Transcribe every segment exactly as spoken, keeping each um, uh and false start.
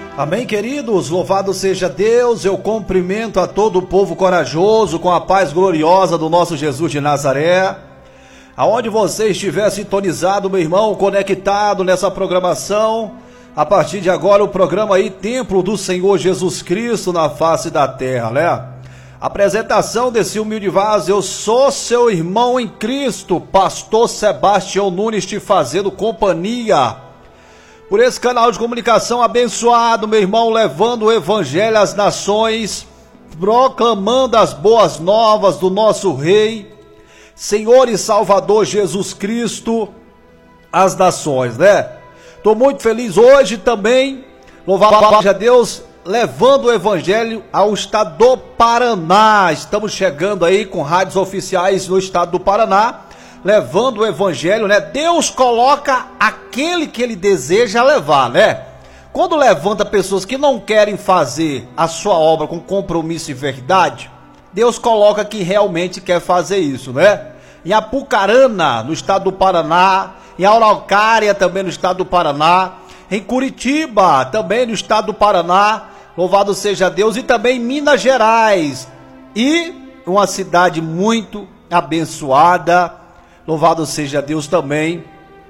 Amém, queridos? Louvado seja Deus. Eu cumprimento a todo o povo corajoso com a paz gloriosa do nosso Jesus de Nazaré. Aonde você estiver sintonizado, meu irmão, conectado nessa programação, a partir de agora o programa aí, Templo do Senhor Jesus Cristo na face da terra, né? Apresentação desse humilde vaso, eu sou seu irmão em Cristo, pastor Sebastião Nunes, te fazendo companhia por esse canal de comunicação abençoado, meu irmão, levando o evangelho às nações, proclamando as boas novas do nosso Rei, Senhor e Salvador Jesus Cristo, às nações, né? Estou muito feliz hoje também, louvado seja Deus, levando o evangelho ao estado do Paraná. Estamos chegando aí com rádios oficiais no estado do Paraná, levando o evangelho, né? Deus coloca aquele que ele deseja levar, né? Quando levanta pessoas que não querem fazer a sua obra com compromisso e verdade, Deus coloca quem realmente quer fazer isso, né? Em Apucarana, no estado do Paraná, em Araucária, também no estado do Paraná, em Curitiba, também no estado do Paraná, louvado seja Deus, e também em Minas Gerais, e uma cidade muito abençoada, louvado seja Deus também,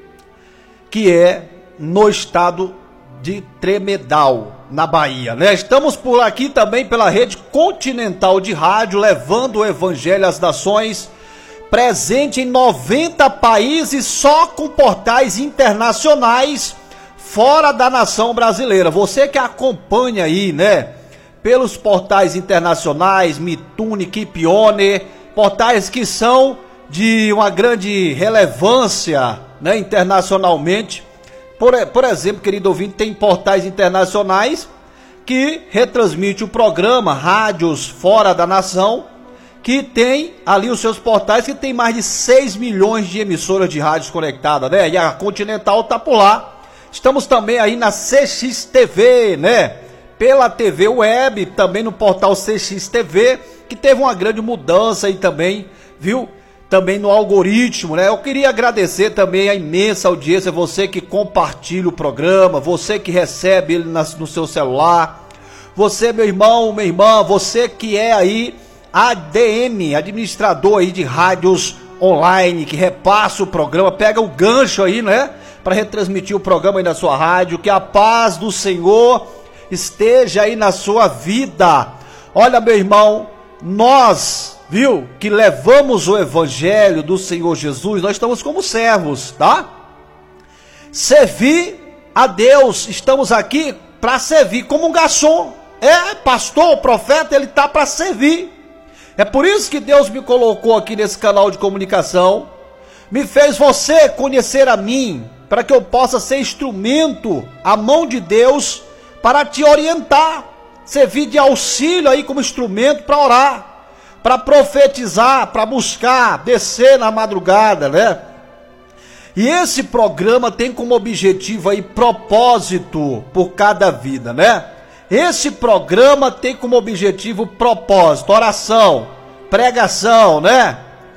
que é no estado de Tremedal, na Bahia, né? Estamos por aqui também pela rede continental de rádio, levando o evangelho às nações, presente em noventa países, só com portais internacionais, fora da nação brasileira. Você que acompanha aí, né, pelos portais internacionais, Mitune, Kipione, portais que são de uma grande relevância, né, internacionalmente. Por, por exemplo, querido ouvinte, tem portais internacionais que retransmitem o programa, rádios fora da nação, que tem ali os seus portais, que tem mais de seis milhões de emissoras de rádios conectadas, né? E a Continental tá por lá. Estamos também aí na C X T V, né? Pela T V Web, também no portal C X T V, que teve uma grande mudança aí também, viu? Também no algoritmo, né? Eu queria agradecer também a imensa audiência, você que compartilha o programa, você que recebe ele no seu celular, você, meu irmão, minha irmã, você que é aí A D M, administrador aí de rádios online, que repassa o programa, pega o gancho aí, né? Para retransmitir o programa aí na sua rádio, que a paz do Senhor esteja aí na sua vida. Olha, meu irmão, nós, viu, que levamos o evangelho do Senhor Jesus, nós estamos como servos, tá? Servir a Deus, estamos aqui para servir, como um garçom. É, pastor, profeta, ele tá para servir. É por isso que Deus me colocou aqui nesse canal de comunicação, me fez você conhecer a mim, para que eu possa ser instrumento, a mão de Deus, para te orientar, servir de auxílio aí como instrumento para orar, para profetizar, para buscar, descer na madrugada, né? E esse programa tem como objetivo aí propósito por cada vida, né? Esse programa tem como objetivo propósito, oração, pregação, né?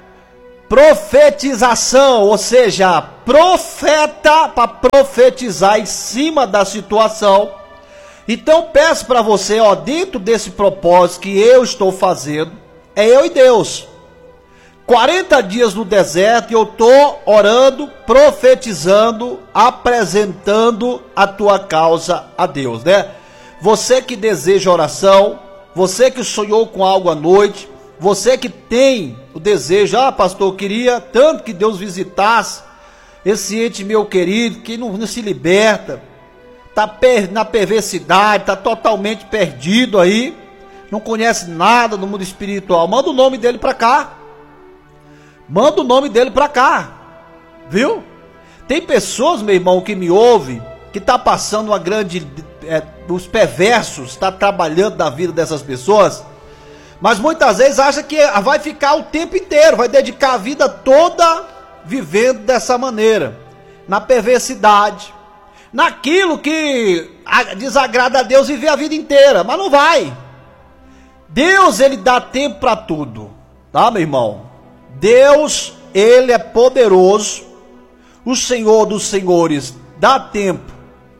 Profetização, ou seja, profeta para profetizar em cima da situação. Então peço para você, ó, dentro desse propósito que eu estou fazendo, é eu e Deus. quarenta dias no deserto e eu estou orando, profetizando, apresentando a tua causa a Deus, né? Você que deseja oração, você que sonhou com algo à noite, você que tem o desejo, ah, pastor, eu queria tanto que Deus visitasse esse ente meu querido, que não, não se liberta, está per, na perversidade, está totalmente perdido aí, não conhece nada do mundo espiritual, manda o nome dele para cá, manda o nome dele para cá, viu? Tem pessoas, meu irmão, que me ouvem, que está passando uma grande, é, os perversos, está trabalhando na vida dessas pessoas, mas muitas vezes acha que vai ficar o tempo inteiro, vai dedicar a vida toda vivendo dessa maneira, na perversidade, naquilo que desagrada a Deus, viver a vida inteira, mas não vai. Deus, ele dá tempo para tudo, tá, meu irmão? Deus, ele é poderoso, o Senhor dos senhores dá tempo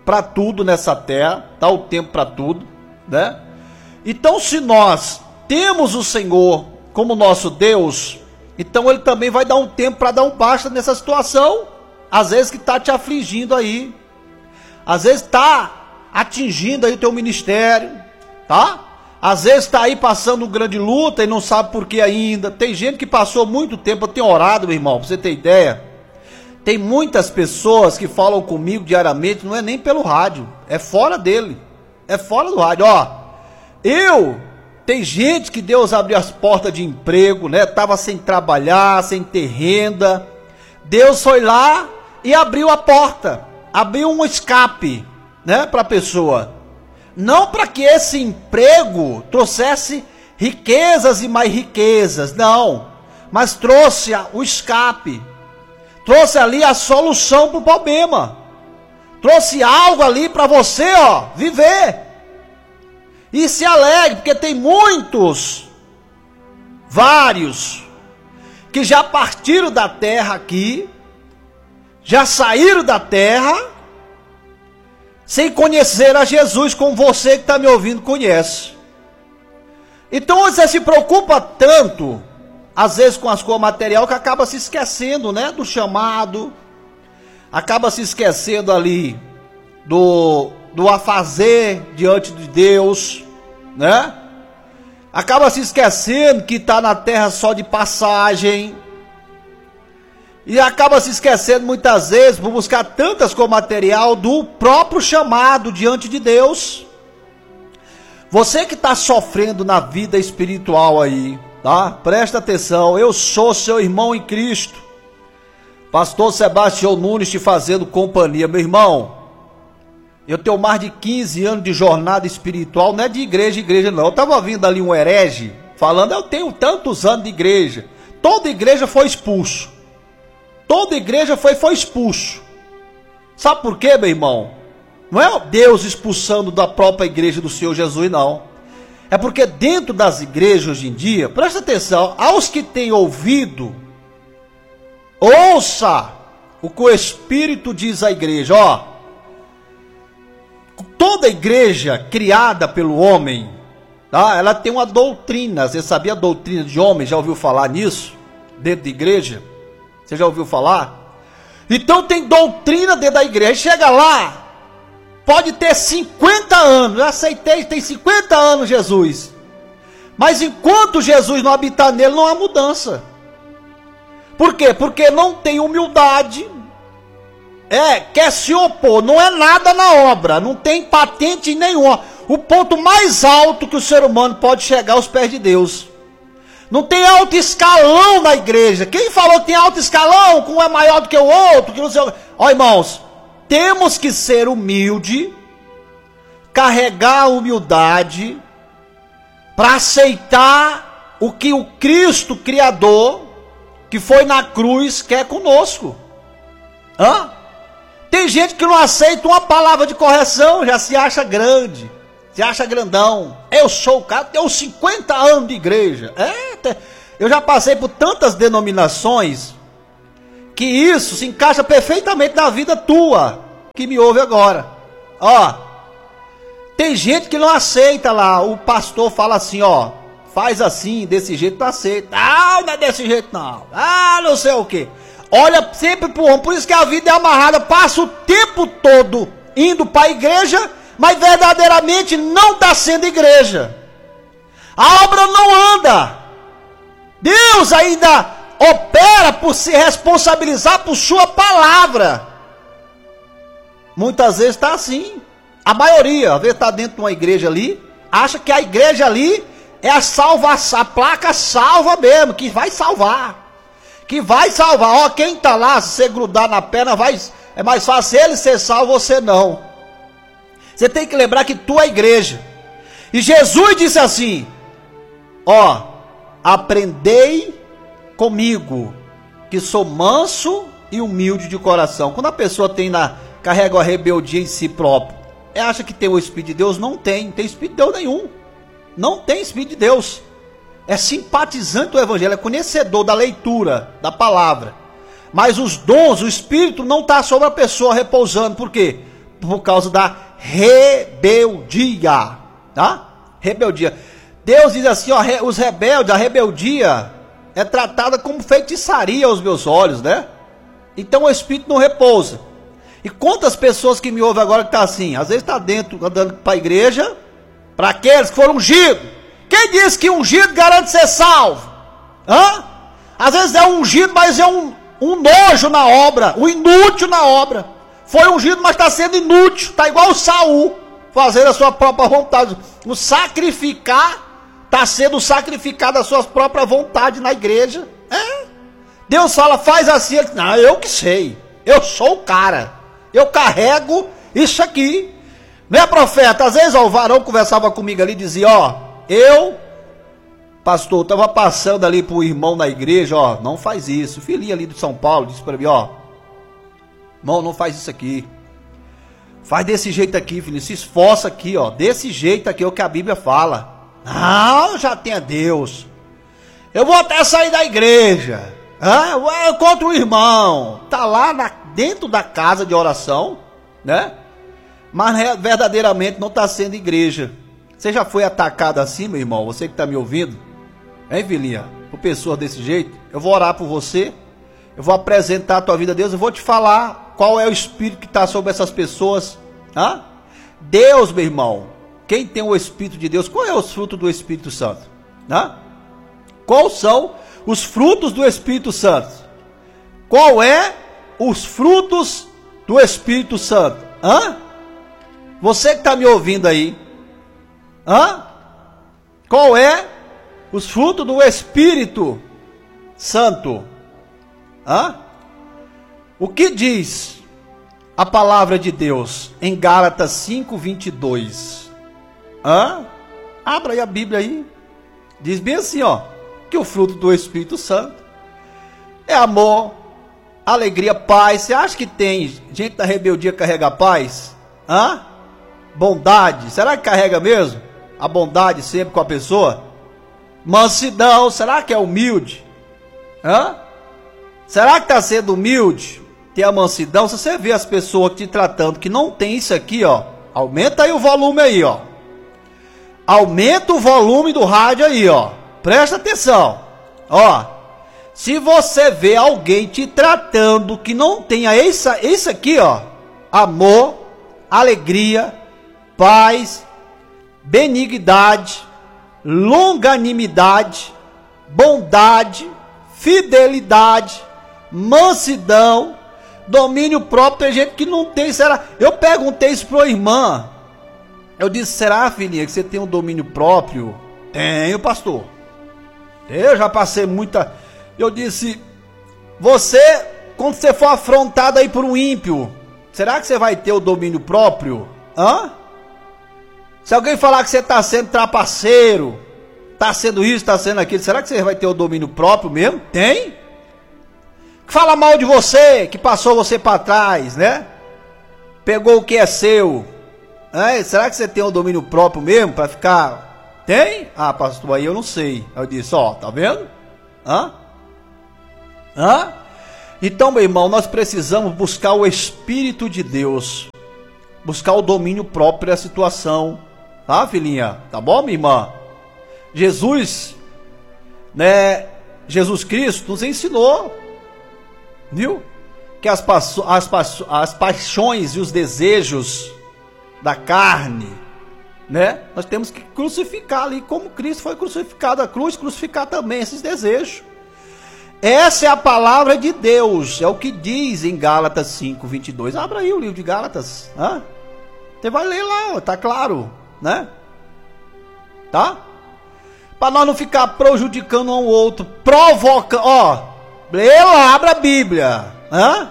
para tudo nessa terra, dá o tempo para tudo, né? Então, se nós temos o Senhor como nosso Deus, então Ele também vai dar um tempo para dar um basta nessa situação, às vezes que está te afligindo aí, às vezes está atingindo aí o teu ministério, tá? Às vezes está aí passando grande luta e não sabe por que ainda. Tem gente que passou muito tempo, eu tenho orado, meu irmão, para você ter ideia. Tem muitas pessoas que falam comigo diariamente, não é nem pelo rádio, é fora dele, é fora do rádio. Ó, eu, tem gente que Deus abriu as portas de emprego, né? Tava sem trabalhar, sem ter renda. Deus foi lá e abriu a porta, abriu um escape, né, para a pessoa. Não para que esse emprego trouxesse riquezas e mais riquezas, não, mas trouxe o escape, trouxe ali a solução para o problema, trouxe algo ali para você, ó, viver, e se alegre, porque tem muitos, vários, que já partiram da terra aqui, já saíram da terra, sem conhecer a Jesus, como você que está me ouvindo conhece. Então você se preocupa tanto, às vezes com as coisas materiais, que acaba se esquecendo, né, do chamado, acaba se esquecendo ali do, do afazer diante de Deus, né? Acaba se esquecendo que está na terra só de passagem. E acaba se esquecendo muitas vezes, por buscar tantas coisas material, do próprio chamado diante de Deus. Você que está sofrendo na vida espiritual aí, tá? Presta atenção, eu sou seu irmão em Cristo. Pastor Sebastião Nunes te fazendo companhia, meu irmão. Eu tenho mais de quinze anos de jornada espiritual, não é de igreja, igreja não. Eu estava ouvindo ali um herege falando, eu tenho tantos anos de igreja. Toda igreja foi expulso. Toda igreja foi, foi expulso. Sabe por quê, meu irmão? Não é Deus expulsando da própria igreja do Senhor Jesus, não. É porque dentro das igrejas hoje em dia, presta atenção, aos que têm ouvido, ouça o que o Espírito diz à igreja, ó. Toda igreja criada pelo homem, tá? Ela tem uma doutrina. Você sabia a doutrina de homem? Já ouviu falar nisso? Dentro da igreja? Você já ouviu falar? Então tem doutrina dentro da igreja. Chega lá, pode ter cinquenta anos. Eu aceitei, tem cinquenta anos Jesus. Mas enquanto Jesus não habitar nele, não há mudança. Por quê? Porque não tem humildade. É, quer se opor, não é nada na obra, não tem patente nenhuma. O ponto mais alto que o ser humano pode chegar aos pés de Deus. Não tem alto escalão na igreja. Quem falou que tem alto escalão, que um é maior do que o outro, que não sei o... Ó, irmãos, temos que ser humilde, carregar a humildade, para aceitar o que o Cristo Criador, que foi na cruz, quer conosco. Hã? Tem gente que não aceita uma palavra de correção, já se acha grande, se acha grandão. Eu sou o cara, tenho cinquenta anos de igreja. É, eu já passei por tantas denominações, que isso se encaixa perfeitamente na vida tua, que me ouve agora. Ó, tem gente que não aceita lá, o pastor fala assim, ó, faz assim, desse jeito, não aceita. Ah, não é desse jeito não. Ah, não sei o que. Olha sempre pro homem, por isso que a vida é amarrada, passa o tempo todo indo para a igreja, mas verdadeiramente não está sendo igreja. A obra não anda. Deus ainda opera por se responsabilizar por sua palavra. Muitas vezes está assim. A maioria, às vezes está dentro de uma igreja ali, acha que a igreja ali é a salvação, a placa salva mesmo, que vai salvar. Que vai salvar, ó, quem tá lá, se você grudar na perna, vai, é mais fácil ele ser salvo, você não. Você tem que lembrar que tu é a igreja. E Jesus disse assim, ó, aprendei comigo, que sou manso e humilde de coração. Quando a pessoa tem na, carrega a rebeldia em si próprio, acha que tem o Espírito de Deus? Não tem, não tem Espírito de Deus nenhum. Não tem Espírito de Deus. É simpatizante do Evangelho, é conhecedor da leitura, da palavra. Mas os dons, o Espírito não está sobre a pessoa repousando. Por quê? por causa da rebeldia, tá? Rebeldia. Deus diz assim, ó, os rebeldes, a rebeldia é tratada como feitiçaria aos meus olhos, né? Então o Espírito não repousa. E quantas pessoas que me ouvem agora que tá assim, às vezes tá dentro, andando para a igreja, para aqueles que foram ungidos. Quem disse que ungido garante ser salvo? Hã? Às vezes é ungido, mas é um, um nojo na obra, um inútil na obra. Foi ungido, mas está sendo inútil, está igual o Saul, fazendo a sua própria vontade. O sacrificar, está sendo sacrificado a sua própria vontade na igreja. É. Deus fala, faz assim, ele, não, eu que sei, eu sou o cara, eu carrego isso aqui. Né, profeta? Às vezes ó, o varão conversava comigo ali e dizia, ó, eu, pastor, estava passando ali para o irmão na igreja, ó, não faz isso. O filhinho ali de São Paulo disse para mim, ó, irmão, não faz isso aqui. Faz desse jeito aqui, filho, se esforça aqui, ó, desse jeito aqui é o que a Bíblia fala. Não, já tenha Deus. Eu vou até sair da igreja. Ah, eu contra o irmão. Tá lá na, dentro da casa de oração, né? Mas verdadeiramente não está sendo igreja. Você já foi atacado assim, meu irmão? Você que está me ouvindo? Hein, filhinha? Por pessoas desse jeito? Eu vou orar por você. Eu vou apresentar a tua vida a Deus. Eu vou te falar qual é o Espírito que está sobre essas pessoas. Hã? Deus, meu irmão. Quem tem o Espírito de Deus? Qual é os frutos do Espírito Santo? Hã? Quais são os frutos do Espírito Santo? Qual é os frutos do Espírito Santo? Hã? Você que está me ouvindo aí, hã? Qual é os frutos do Espírito Santo? Hã? O que diz a palavra de Deus em Gálatas cinco, vinte e dois? Hã? Abra aí a Bíblia aí. Diz bem assim, ó, que o fruto do Espírito Santo é amor, alegria, paz. Você acha que tem gente da rebeldia que carrega paz? Hã? Bondade, será que carrega mesmo? A bondade sempre com a pessoa? Mansidão, será que é humilde? Hã? Será que está sendo humilde? Tem a mansidão? Se você vê as pessoas te tratando que não tem isso aqui, ó, aumenta aí o volume aí, ó. Aumenta o volume do rádio aí, ó. Presta atenção. Ó, se você vê alguém te tratando que não tenha isso, isso aqui, ó, amor, alegria, paz, benignidade, longanimidade, bondade, fidelidade, mansidão, domínio próprio. Tem gente que não tem, será? Eu perguntei isso para a irmã. Eu disse, será, filhinha, que você tem um domínio próprio? Tenho, pastor. Eu já passei muita... Eu disse, você, quando você for afrontado aí por um ímpio, será que você vai ter o domínio próprio? Hã? Se alguém falar que você está sendo trapaceiro, está sendo isso, está sendo aquilo, será que você vai ter o domínio próprio mesmo? Tem? Que fala mal de você, que passou você para trás, né? Pegou o que é seu. É, será que você tem o domínio próprio mesmo para ficar... Tem? Ah, pastor, aí eu não sei. Eu disse, ó, tá vendo? Hã? Hã? Então, meu irmão, nós precisamos buscar o Espírito de Deus. Buscar o domínio próprio da situação. Tá, filhinha? Tá bom, minha irmã? Jesus, né? Jesus Cristo nos ensinou, viu? Que as, as, as paixões e os desejos da carne, né? Nós temos que crucificar ali como Cristo foi crucificado à cruz, crucificar também esses desejos. Essa é a palavra de Deus, é o que diz em Gálatas cinco, vinte e dois. Abra aí o livro de Gálatas, hã? Você vai ler lá, tá claro, né? Tá? Para nós não ficar prejudicando um ao outro, provocando, ó, lê lá, abra a Bíblia, hã?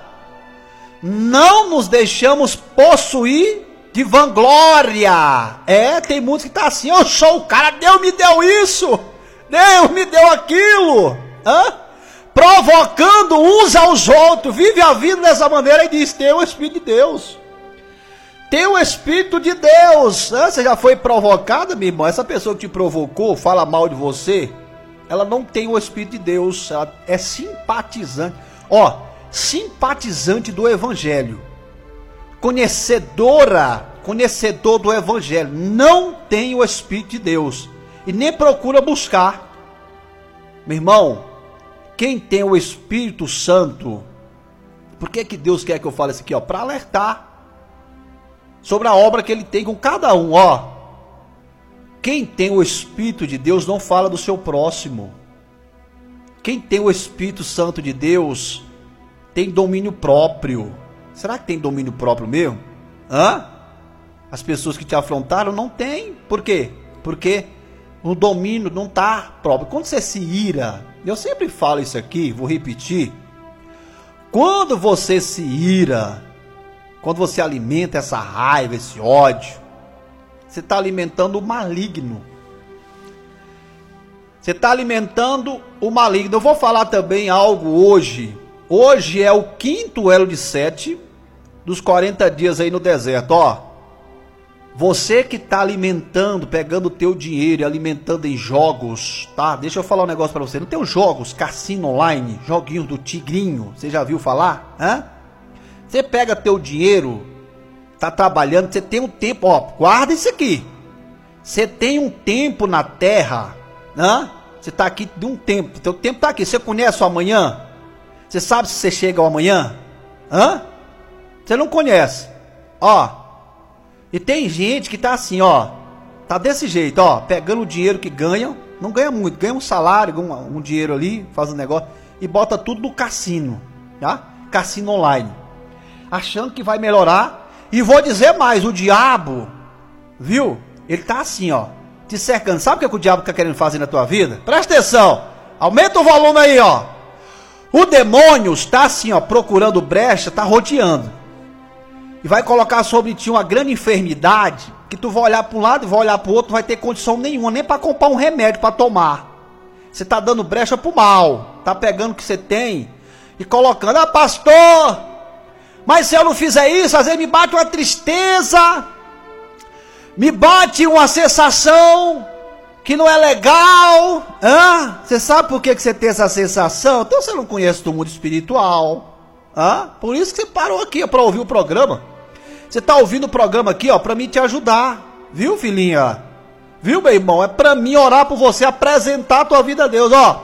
Não nos deixamos possuir de vanglória. É, tem muitos que tá assim, eu sou o cara, Deus me deu isso, Deus me deu aquilo, hã? Provocando uns aos outros, vive a vida dessa maneira e diz, tem o Espírito de Deus, tem o Espírito de Deus, hã? Você já foi provocada, meu irmão? Essa pessoa que te provocou, fala mal de você, ela não tem o Espírito de Deus, ela é simpatizante, ó, simpatizante do Evangelho. conhecedora, conhecedor do Evangelho, não tem o Espírito de Deus e nem procura buscar. Meu irmão, quem tem o Espírito Santo, por que que Deus quer que eu fale isso aqui, ó? Para alertar sobre a obra que ele tem com cada um, ó. Quem tem o Espírito de Deus não fala do seu próximo. Quem tem o Espírito Santo de Deus tem domínio próprio. Será que tem domínio próprio mesmo? Hã? As pessoas que te afrontaram não têm. Por quê? Porque o domínio não está próprio. Quando você se ira, eu sempre falo isso aqui, vou repetir. Quando você se ira, quando você alimenta essa raiva, esse ódio, você está alimentando o maligno. Você está alimentando o maligno. Eu vou falar também algo hoje. Hoje é o quinto elo de sete dos quarenta dias aí no deserto. Ó, você que está alimentando, pegando o teu dinheiro e alimentando em jogos, tá? Deixa eu falar um negócio para você. Não tem os jogos, cassino online, joguinhos do Tigrinho. Você já viu falar? Hã? Você pega teu dinheiro, tá trabalhando, você tem um tempo, ó, guarda isso aqui. Você tem um tempo na terra, né? Você está aqui de um tempo, teu tempo está aqui. Você conhece o amanhã? Você sabe se você chega ao amanhã? Hã? Você não conhece. Ó, e tem gente que está assim, ó, tá desse jeito, ó, pegando o dinheiro que ganha, não ganha muito, ganha um salário, um, um dinheiro ali, faz um negócio, e bota tudo no cassino, tá? Cassino online, achando que vai melhorar. E vou dizer mais, o diabo, viu? Ele tá assim, ó, te cercando. Sabe o que, é que o diabo tá querendo fazer na tua vida? Presta atenção, aumenta o volume aí, ó. O demônio está assim, ó, procurando brecha, tá rodeando. E vai colocar sobre ti uma grande enfermidade, que tu vai olhar para um lado e vai olhar para o outro, não vai ter condição nenhuma, nem para comprar um remédio para tomar. Você tá dando brecha pro mal, tá pegando o que você tem e colocando, ah, pastor, mas se eu não fizer isso, às vezes me bate uma tristeza, me bate uma sensação que não é legal. Hã? Você sabe por que, que você tem essa sensação? Então você não conhece do mundo espiritual. Hã? Por isso que você parou aqui para ouvir o programa. Você está ouvindo o programa aqui, ó, para mim te ajudar. Viu, filhinha? Viu, meu irmão? É para mim orar por você, apresentar a tua vida a Deus, ó.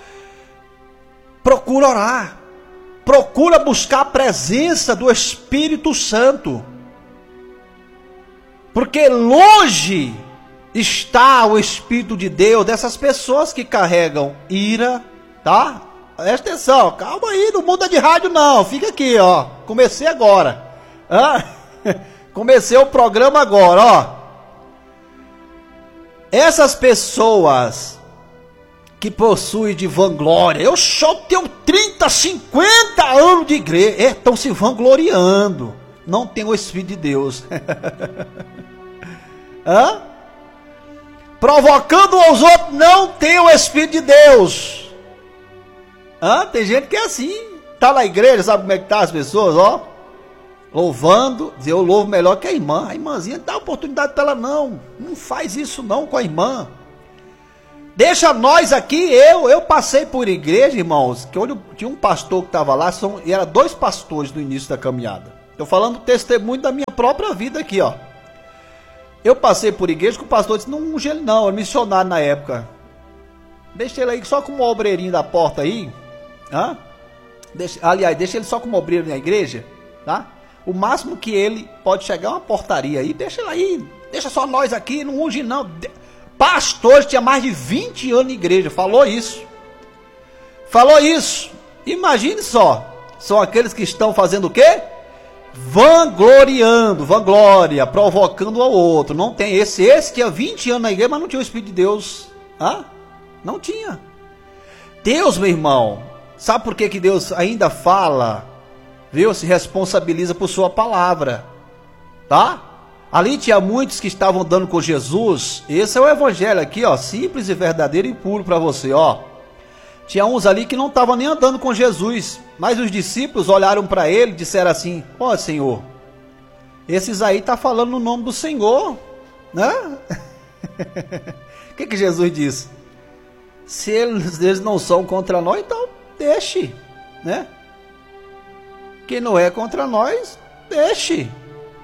Procura orar. Procura buscar a presença do Espírito Santo. Porque longe está o Espírito de Deus dessas pessoas que carregam ira, tá? Presta atenção, calma aí, não muda de rádio não, fica aqui, ó. Comecei agora. Ah, comecei o programa agora, ó. Essas pessoas que possuem de vanglória, eu só tenho trinta, cinquenta anos de igreja, estão se vangloriando, não tem o Espírito de Deus. Hã? Provocando aos outros, não tem o Espírito de Deus. Hã? Tem gente que é assim, tá na igreja, sabe como é que tá as pessoas, ó, louvando, dizer, eu louvo melhor que a irmã, a irmãzinha dá oportunidade para ela, não, não faz isso não com a irmã. Deixa nós aqui, eu, eu passei por igreja, irmãos, que onde tinha um pastor que estava lá, são, e era dois pastores no início da caminhada. Estou falando testemunho da minha própria vida aqui, ó. Eu passei por igreja que o pastor disse, não unge ele não, era missionário na época. Deixa ele aí só como obreirinho da porta aí, hã? Deixa, aliás, deixa ele só como obreiro na igreja, tá? O máximo que ele pode chegar é uma portaria aí, deixa ele aí, deixa só nós aqui, não unge não. Pastor tinha mais de vinte anos de igreja, falou isso. Falou isso. Imagine só, são aqueles que estão fazendo o quê? Vangloriando, vanglória, provocando ao outro. Não tem esse, esse tinha vinte anos na igreja, mas não tinha o Espírito de Deus. Hã? Não tinha. Deus, meu irmão, sabe por que que Deus ainda fala, viu? Se responsabiliza por sua palavra, tá? Ali tinha muitos que estavam andando com Jesus. Esse é o evangelho aqui, ó, simples e verdadeiro e puro para você, ó. Tinha uns ali que não estavam nem andando com Jesus, mas os discípulos olharam para ele e disseram assim, ó, Senhor, esses aí tá falando no nome do Senhor, né? O que que Jesus disse? Se eles, eles não são contra nós, então deixe, né? Quem não é contra nós, deixe.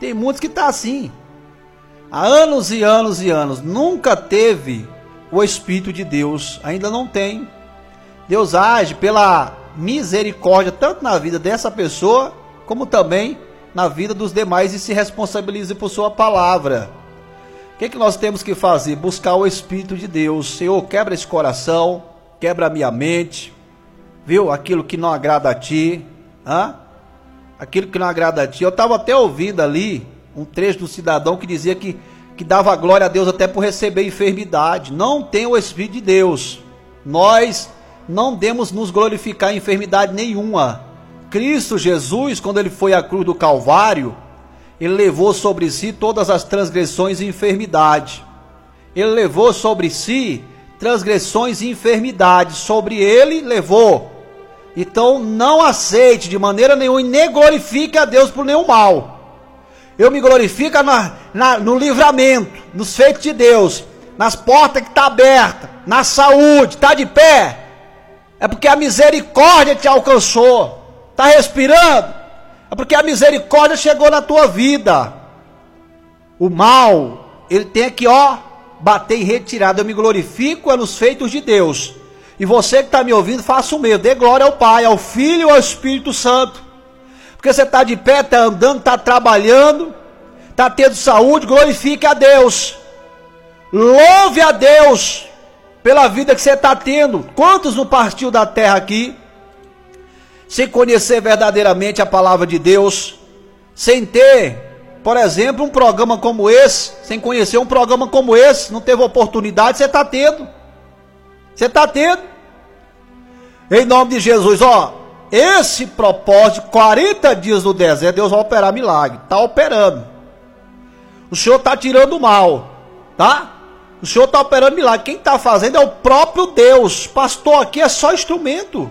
Tem muitos que tá assim. Há anos e anos e anos. Nunca teve o Espírito de Deus. Ainda não tem. Deus age pela misericórdia, tanto na vida dessa pessoa, como também na vida dos demais, e se responsabiliza por sua palavra. O que, que nós temos que fazer? Buscar o Espírito de Deus. Senhor, quebra esse coração, quebra a minha mente, viu? Aquilo que não agrada a Ti, hã? Aquilo que não agrada a Ti. Eu estava até ouvindo ali um trecho do cidadão que dizia que, que dava glória a Deus até por receber enfermidade. Não tem o Espírito de Deus. Nós não devemos nos glorificar em enfermidade nenhuma. Cristo Jesus, quando ele foi à cruz do Calvário, ele levou sobre si todas as transgressões e enfermidade. Ele levou sobre si transgressões e enfermidades. Sobre ele levou. Então não aceite de maneira nenhuma e nem glorifique a Deus por nenhum mal. Eu me glorifico na, na, no livramento, nos feitos de Deus, nas portas que estão abertas, na saúde, está de pé. É porque a misericórdia te alcançou. Está respirando? É porque a misericórdia chegou na tua vida. O mal, ele tem que, ó, bater em retirada. Eu me glorifico é nos feitos de Deus. E você que está me ouvindo, faça o mesmo. Dê glória ao Pai, ao Filho e ao Espírito Santo. Porque você está de pé, está andando, está trabalhando, está tendo saúde, glorifique a Deus. Louve a Deus pela vida que você está tendo. Quantos não partiu da terra aqui sem conhecer verdadeiramente a palavra de Deus, sem ter, por exemplo, um programa como esse, sem conhecer um programa como esse, não teve oportunidade, você está tendo. Você está tendo. Em nome de Jesus, ó, esse propósito, quarenta dias no deserto, Deus vai operar milagre. Está operando. O Senhor está tirando o mal, tá? O Senhor está operando milagre. Quem está fazendo é o próprio Deus. Pastor, aqui é só instrumento.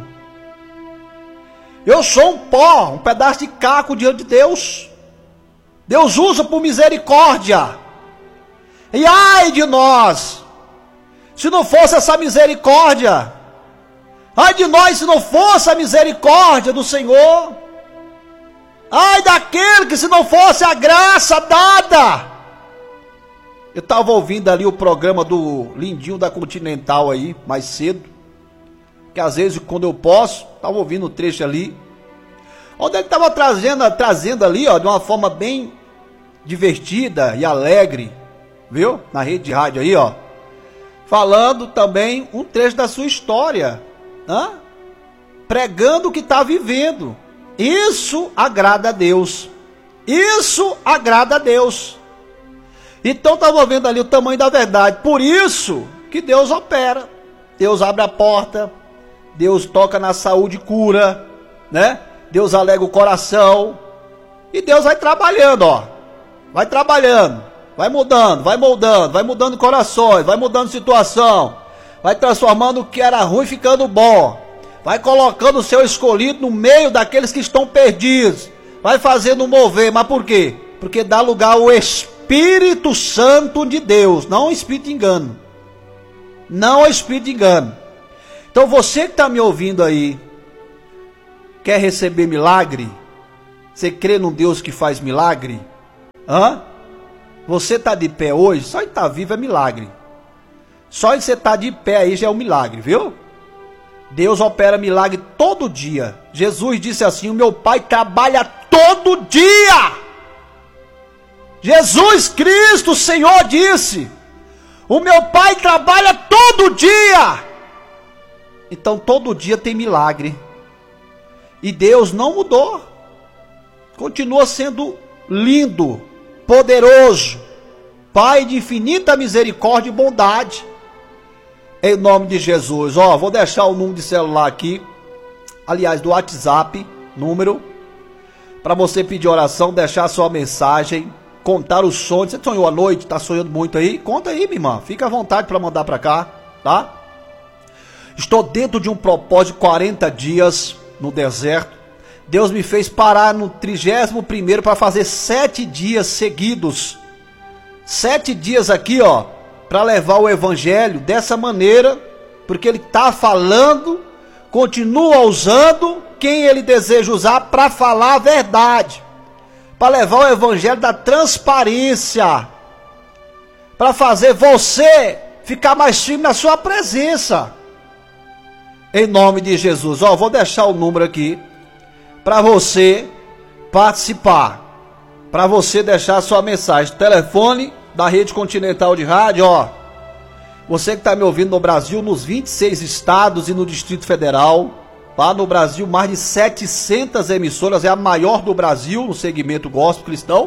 Eu sou um pó, um pedaço de caco diante de Deus. Deus usa por misericórdia. E ai de nós, se não fosse essa misericórdia. Ai de nós se não fosse a misericórdia do Senhor. Ai daquele que se não fosse a graça dada. Eu estava ouvindo ali o programa do Lindinho da Continental aí, mais cedo. Que às vezes quando eu posso, estava ouvindo o trecho ali. Onde ele estava trazendo, trazendo ali, ó, de uma forma bem divertida e alegre. Viu? Na rede de rádio aí, ó. Falando também um trecho da sua história. Hã? Pregando o que está vivendo. Isso agrada a Deus. Isso agrada a Deus. Então estava vendo ali o tamanho da verdade. Por isso que Deus opera. Deus abre a porta. Deus toca na saúde e cura. Né? Deus alega o coração. E Deus vai trabalhando, ó. Vai trabalhando. Vai mudando, vai moldando, vai mudando corações, vai mudando situação. Vai transformando o que era ruim ficando bom. Vai colocando o seu escolhido no meio daqueles que estão perdidos. Vai fazendo mover. Mas por quê? Porque dá lugar ao Espírito Santo de Deus. Não ao Espírito de engano. Não ao Espírito de engano. Então você que está me ouvindo aí, quer receber milagre? Você crê num Deus que faz milagre? Hã? Você está de pé hoje, só de estar vivo é milagre. Só de você estar de pé aí já é um milagre, viu? Deus opera milagre todo dia. Jesus disse assim, o meu Pai trabalha todo dia. Jesus Cristo, o Senhor, disse, o meu Pai trabalha todo dia. Então todo dia tem milagre. E Deus não mudou. Continua sendo lindo, poderoso, Pai de infinita misericórdia e bondade. Em nome de Jesus. Ó, vou deixar o número de celular aqui. Aliás, do WhatsApp, número. Para você pedir oração, deixar sua mensagem, contar os sonhos. Você sonhou à noite, tá sonhando muito aí? Conta aí, minha irmã. Fica à vontade para mandar para cá, tá? Estou dentro de um propósito de quarenta dias no deserto. Deus me fez parar no trigésimo primeiro para fazer sete dias seguidos. Sete dias aqui, ó, para levar o evangelho dessa maneira, porque ele está falando, continua usando quem ele deseja usar para falar a verdade, para levar o evangelho da transparência, para fazer você ficar mais firme na sua presença. Em nome de Jesus. Ó, vou deixar o número aqui para você participar, para você deixar a sua mensagem. Telefone da Rede Continental de Rádio, ó. Você que está me ouvindo no Brasil, nos vinte e seis estados e no Distrito Federal, tá? No Brasil, mais de setecentas emissoras, é a maior do Brasil no segmento gospel cristão.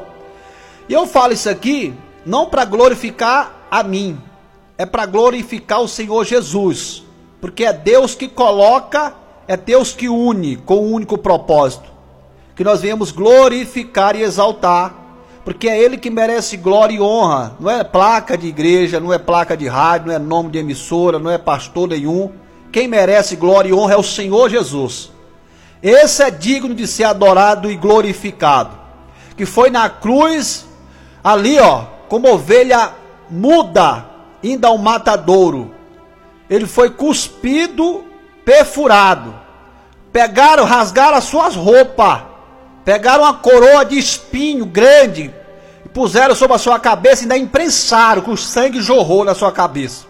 E eu falo isso aqui não para glorificar a mim, é para glorificar o Senhor Jesus. Porque é Deus que coloca, é Deus que une com um único propósito. Que nós venhamos glorificar e exaltar. Porque é Ele que merece glória e honra. Não é placa de igreja, não é placa de rádio, não é nome de emissora, não é pastor nenhum. Quem merece glória e honra é o Senhor Jesus. Esse é digno de ser adorado e glorificado. Que foi na cruz, ali ó, como ovelha muda, indo ao matadouro. Ele foi cuspido, perfurado. Pegaram, rasgaram as suas roupas. Pegaram uma coroa de espinho grande e puseram sobre a sua cabeça e ainda imprensaram, que o sangue jorrou na sua cabeça.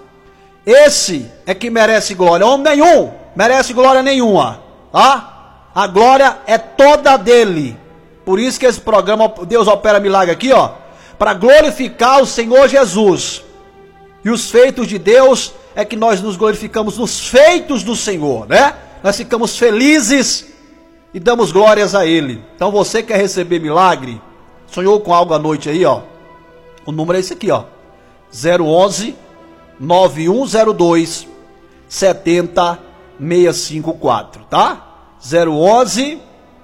Esse é que merece glória. Homem nenhum merece glória nenhuma. Tá? A glória é toda dele. Por isso que esse programa, Deus Opera Milagre aqui, ó, para glorificar o Senhor Jesus. E os feitos de Deus é que nós nos glorificamos nos feitos do Senhor, né? Nós ficamos felizes e damos glórias a Ele. Então você quer receber milagre? Sonhou com algo à noite aí, ó? O número é esse aqui, ó. zero onze, nove um zero dois, sete zero seis cinco quatro, tá? zero onze,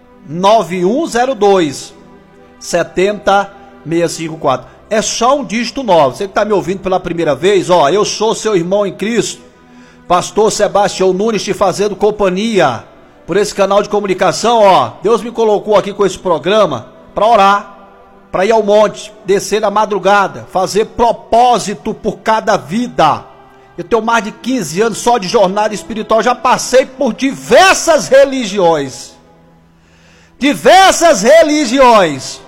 nove um zero dois, sete zero seis cinco quatro. É só um dígito nove. Você que está me ouvindo pela primeira vez, ó, eu sou seu irmão em Cristo, pastor Sebastião Nunes, te fazendo companhia por esse canal de comunicação, ó. Deus me colocou aqui com esse programa para orar, para ir ao monte, descer na madrugada, fazer propósito por cada vida. Eu tenho mais de quinze anos só de jornada espiritual, já passei por diversas religiões. Diversas religiões.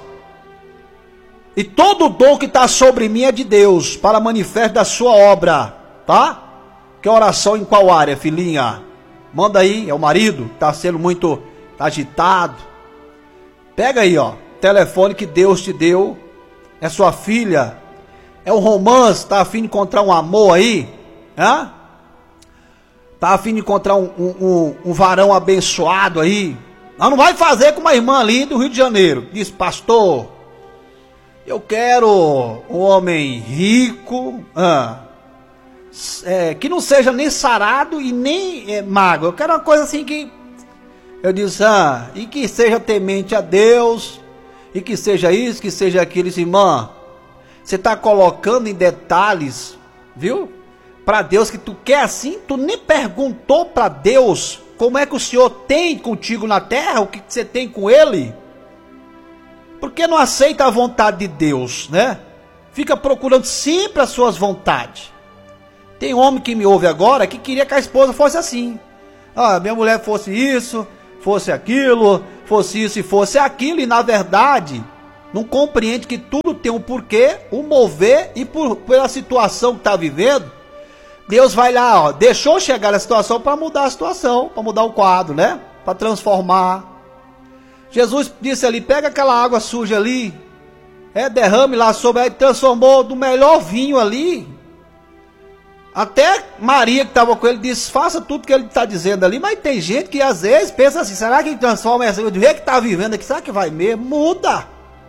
E todo o dom que está sobre mim é de Deus, para manifesto da sua obra, tá? Que oração em qual área, filhinha? Manda aí, é o marido, está sendo muito agitado. Pega aí, ó, telefone que Deus te deu, é sua filha, é um romance, tá a fim de encontrar um amor aí, hã? Tá a fim de encontrar um, um, um, um varão abençoado aí. Não, não vai fazer com uma irmã ali do Rio de Janeiro, diz pastor. Eu quero um homem rico, ah, é, que não seja nem sarado e nem é, magro. Eu quero uma coisa assim que, eu disse, ah, e que seja temente a Deus, e que seja isso, que seja aquilo. Disse, irmã, você está colocando em detalhes, viu? Para Deus que tu quer assim, tu nem perguntou para Deus como é que o Senhor tem contigo na terra, o que você tem com Ele. Porque não aceita a vontade de Deus, né? Fica procurando sempre as suas vontades. Tem homem que me ouve agora que queria que a esposa fosse assim. Ah, minha mulher fosse isso, fosse aquilo, fosse isso e fosse aquilo. E na verdade, não compreende que tudo tem um porquê, um mover. E por, pela situação que está vivendo, Deus vai lá, ó, deixou chegar a situação para mudar a situação, para mudar o quadro, né? Para transformar. Jesus disse ali, pega aquela água suja ali, é, derrame lá sobre, aí transformou do melhor vinho ali. Até Maria que estava com ele disse, faça tudo que ele está dizendo ali. Mas tem gente que às vezes pensa assim, será que ele transforma essa, do jeito que está vivendo aqui, será que vai mesmo? Muda.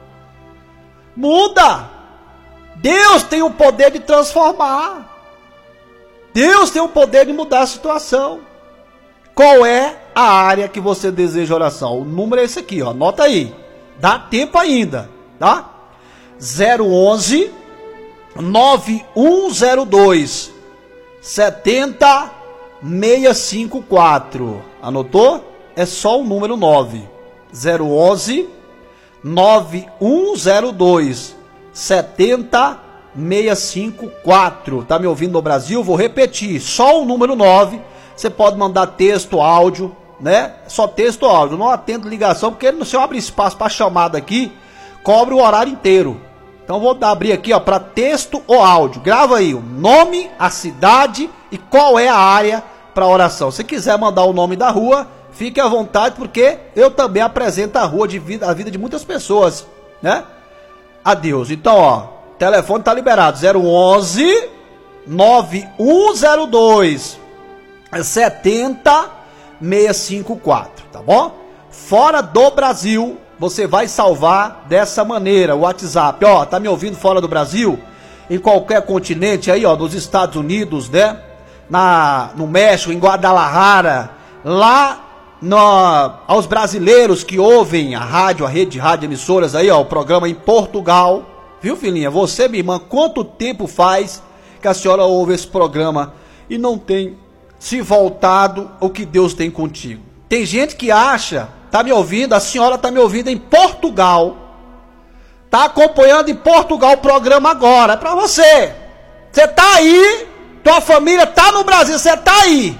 Muda. Deus tem o poder de transformar. Deus tem o poder de mudar a situação. Qual é a área que você deseja oração? O número é esse aqui, ó. Anota aí. Dá tempo ainda, tá? zero onze, nove um zero dois, sete zero seis cinco quatro. Anotou? É só o número nove. zero onze, nove um zero dois, sete zero seis cinco quatro. Tá me ouvindo no Brasil? Vou repetir. Só o número nove. Você pode mandar texto, áudio, né? Só texto ou áudio. Não atendo ligação, porque não se abre espaço para chamada aqui. cobre o horário inteiro. Então vou abrir aqui, ó, para texto ou áudio. Grava aí o nome, a cidade e qual é a área para oração. Se quiser mandar o nome da rua, fique à vontade, porque eu também apresento a rua de vida, a vida de muitas pessoas, né? Adeus. Então, ó, o telefone tá liberado, zero onze, nove um zero dois, sete zero seis cinco quatro, tá bom? Fora do Brasil, você vai salvar dessa maneira, o WhatsApp, ó, tá me ouvindo fora do Brasil? Em qualquer continente aí, ó, nos Estados Unidos, né? Na, no México, em Guadalajara, lá no, aos brasileiros que ouvem a rádio, a rede de rádio emissoras aí, ó, o programa em Portugal, viu, filhinha? Você, minha irmã, quanto tempo faz que a senhora ouve esse programa e não tem se voltado o que Deus tem contigo? Tem gente que acha, tá me ouvindo, a senhora tá me ouvindo em Portugal, tá acompanhando em Portugal o programa agora, é pra você. Você tá aí, tua família tá no Brasil, você tá aí.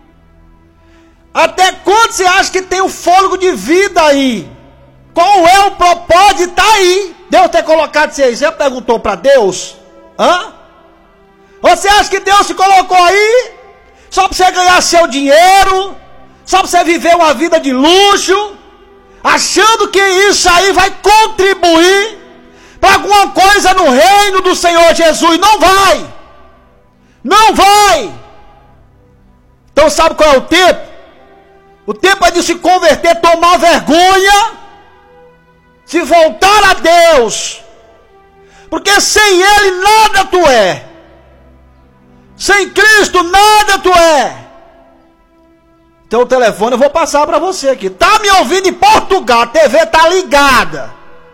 Até quando você acha que tem o fôlego de vida aí? Qual é o propósito de estar aí? Deus ter colocado você aí, você já perguntou pra Deus? Hã? Você acha que Deus se colocou aí só pra você ganhar seu dinheiro? Só pra você viver uma vida de luxo? Achando que isso aí vai contribuir para alguma coisa no reino do Senhor Jesus? Não vai! Não vai! Então sabe qual é o tempo? O tempo é de se converter, tomar vergonha, se voltar a Deus, porque sem Ele nada tu é, sem Cristo nada tu é. Então o telefone eu vou passar para você aqui. Tá me ouvindo em Portugal, a T V tá ligada.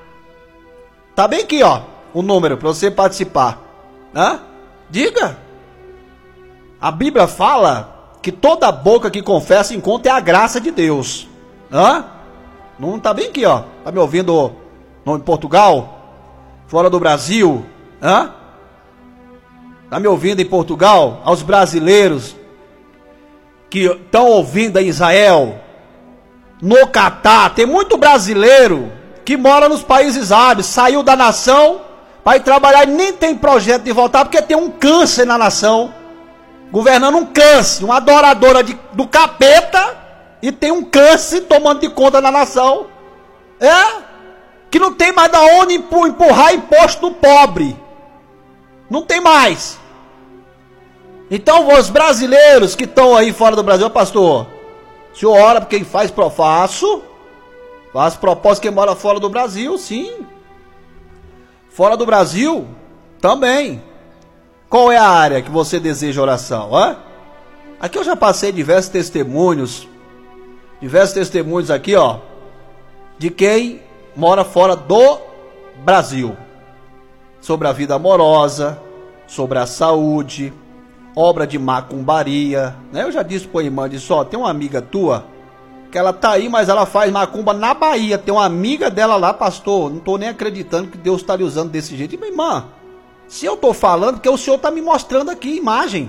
Tá bem aqui, ó, o número para você participar. Hã? Diga. A Bíblia fala que toda boca que confessa encontra é a graça de Deus. Hã? Não tá bem aqui, ó. Tá me ouvindo no, em Portugal? Fora do Brasil? Hã? Tá me ouvindo em Portugal? Aos brasileiros que estão ouvindo em Israel, no Catar, tem muito brasileiro que mora nos países árabes, saiu da nação para ir trabalhar e nem tem projeto de voltar, porque tem um câncer na nação, governando um câncer, uma adoradora de, do capeta, e tem um câncer tomando de conta na nação, é, que não tem mais da onde empurrar imposto do pobre, não tem mais. Então os brasileiros que estão aí fora do Brasil, pastor, o senhor ora por quem faz, faço, faço propósito quem mora fora do Brasil, sim, fora do Brasil, também. Qual é a área que você deseja oração? Hã? Aqui eu já passei diversos testemunhos, diversos testemunhos aqui, ó, de quem mora fora do Brasil, sobre a vida amorosa, sobre a saúde, obra de macumbaria, né? Eu já disse pra irmã, disse, ó, tem uma amiga tua, que ela tá aí, mas ela faz macumba na Bahia, tem uma amiga dela lá, pastor, não tô nem acreditando que Deus tá lhe usando desse jeito. E minha irmã, se eu tô falando, porque o senhor tá me mostrando aqui imagem.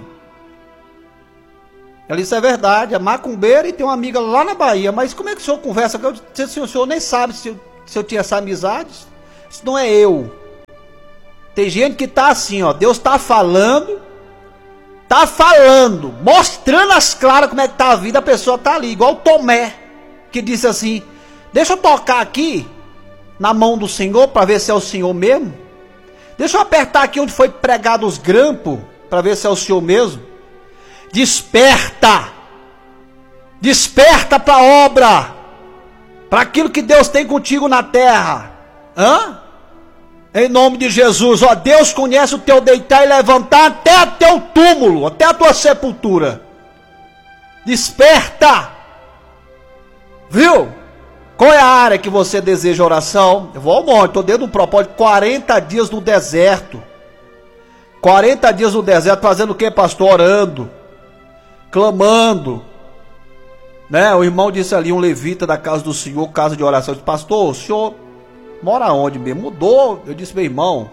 Ela disse, é verdade, é macumbeira e tem uma amiga lá na Bahia, mas como é que o senhor conversa? Eu disse, o senhor nem sabe se eu, se eu tinha essa amizade, isso não é eu. Tem gente que tá assim, ó, Deus tá falando, tá falando, mostrando as claras como é que tá a vida, a pessoa tá ali, igual o Tomé, que disse assim, deixa eu tocar aqui, na mão do Senhor, para ver se é o Senhor mesmo, deixa eu apertar aqui onde foi pregado os grampos, para ver se é o Senhor mesmo. Desperta, desperta para a obra, para aquilo que Deus tem contigo na terra, hã? Em nome de Jesus, ó, Deus conhece o teu deitar e levantar até o teu túmulo, até a tua sepultura. Desperta. Viu? Qual é a área que você deseja oração? Eu vou ao monte, estou dentro de um propósito, quarenta dias no deserto. quarenta dias no deserto, fazendo o que, pastor? Orando, clamando. Né? O irmão disse ali, um levita da casa do Senhor, casa de oração. Eu disse, pastor, o senhor mora onde mesmo? Mudou. Eu disse, meu irmão,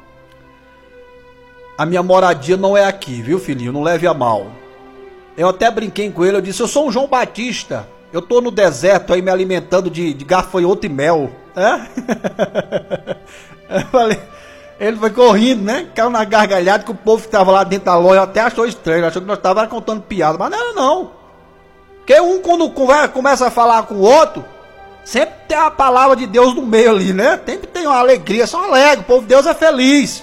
a minha moradia não é aqui, viu, filhinho? Não leve a mal. Eu até brinquei com ele, eu disse, eu sou um João Batista. Eu tô no deserto aí me alimentando de, de gafanhoto e mel. É? Eu falei, ele foi correndo, né? Caiu na gargalhada que o povo que tava lá dentro da loja até achou estranho, achou que nós tava contando piada, mas não era não. Porque um quando começa a falar com o outro, sempre tem a palavra de Deus no meio ali, né? Sempre tem uma alegria, só alegre, o povo de Deus é feliz.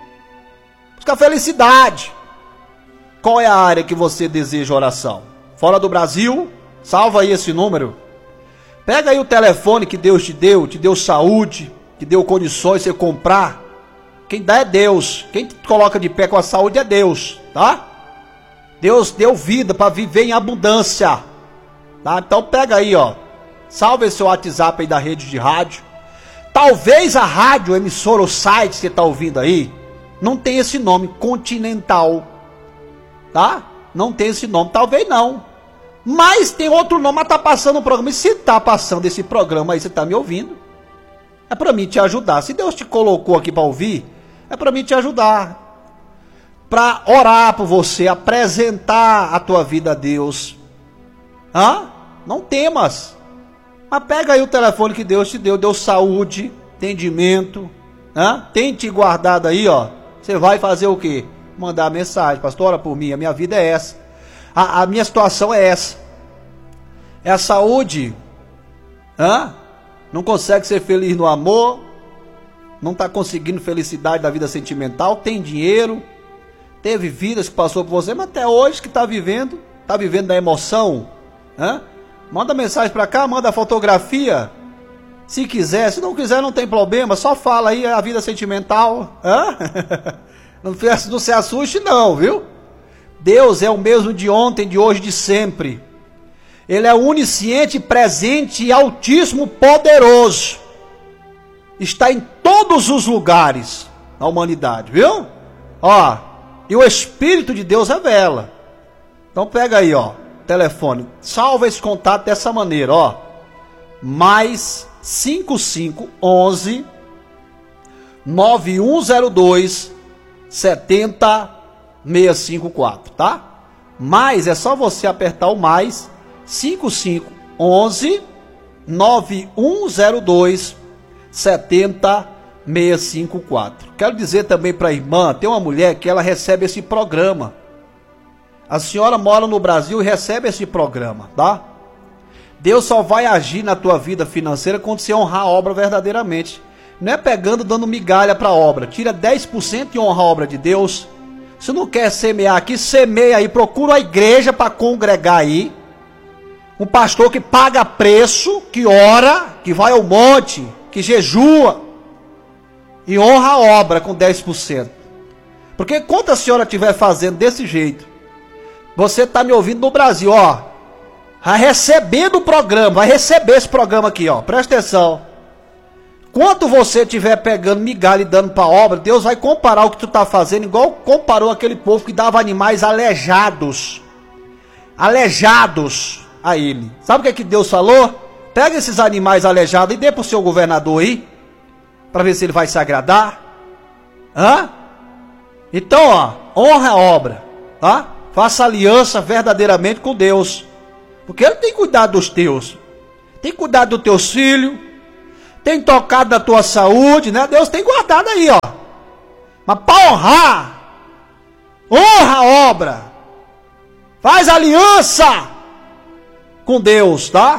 Busca felicidade. Qual é a área que você deseja oração? Fora do Brasil? Salva aí esse número. Pega aí o telefone que Deus te deu, te deu saúde, te deu condições de você comprar. Quem dá é Deus. Quem te coloca de pé com a saúde é Deus, tá? Deus deu vida para viver em abundância, tá? Então pega aí, ó. Salva esse WhatsApp aí da rede de rádio. Talvez a rádio, emissora ou site que você está ouvindo aí, não tem esse nome, Continental, tá? Não tem esse nome, talvez não. Mas tem outro nome, mas tá passando o programa. E se tá passando esse programa aí, você tá me ouvindo, é para mim te ajudar. Se Deus te colocou aqui para ouvir, é para mim te ajudar. Para orar por você, apresentar a tua vida a Deus. Hã? Não temas. Mas pega aí o telefone que Deus te deu, deu saúde, entendimento, né? Tem te guardado aí, ó. Você vai fazer o quê? Mandar mensagem, pastor, ora por mim, a minha vida é essa. A, a minha situação é essa. É a saúde. Hã? Não consegue ser feliz no amor, não está conseguindo felicidade da vida sentimental, tem dinheiro, teve vidas que passou por você, mas até hoje que está vivendo, está vivendo da emoção. Hã? Manda mensagem para cá, manda fotografia. Se quiser, se não quiser não tem problema, só fala aí a vida sentimental. Hã? Não, não se assuste não, viu? Deus é o mesmo de ontem, de hoje, de sempre. Ele é onisciente, presente e altíssimo, poderoso. Está em todos os lugares na humanidade, viu? Ó, e o Espírito de Deus revela. Então pega aí, ó, telefone. Salva esse contato dessa maneira, ó. Mais cinco cinco onze nove um zero dois sete zero seis cinco quatro, tá? Mais é só você apertar o mais cinco cinco onze nove um zero dois sete zero seis cinco quatro. Quero dizer também para a irmã, tem uma mulher que ela recebe esse programa. A senhora mora no Brasil e recebe esse programa, tá? Deus só vai agir na tua vida financeira quando você honrar a obra verdadeiramente. Não é pegando, dando migalha para a obra. Tira dez por cento e honra a obra de Deus. Se não quer semear aqui, semeia aí. Procura a igreja para congregar aí. Um pastor que paga preço, que ora, que vai ao monte, que jejua. E honra a obra com dez por cento. Porque enquanto a senhora estiver fazendo desse jeito, você está me ouvindo no Brasil, ó. Vai receber do programa, vai receber esse programa aqui, ó. Presta atenção. Quando você estiver pegando migalha e dando para a obra, Deus vai comparar o que tu está fazendo, igual comparou aquele povo que dava animais aleijados. Aleijados a ele. Sabe o que é que Deus falou? Pega esses animais aleijados e dê para o seu governador aí, para ver se ele vai se agradar. Hã? Então, ó, honra a obra, tá? Faça aliança verdadeiramente com Deus. Porque Ele tem cuidado dos teus. Tem cuidado dos teus filhos. Tem tocado da tua saúde, né? Deus tem guardado aí, ó. Mas para honrar, honra a obra. Faz aliança com Deus, tá?